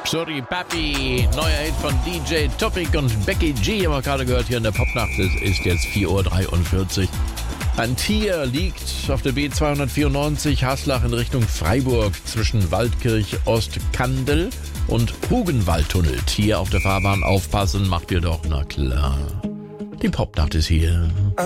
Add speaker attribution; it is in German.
Speaker 1: Sorry Papi, neuer Hit von DJ Topic und Becky G, haben wir gerade gehört hier in der Popnacht. Es ist jetzt 4:43 Uhr. Ein Tier liegt auf der B294 Haslach in Richtung Freiburg zwischen Waldkirch Ostkandel und Hugenwaldtunnel. Tier auf der Fahrbahn aufpassen, macht ihr doch, na klar. Die Popnacht ist hier.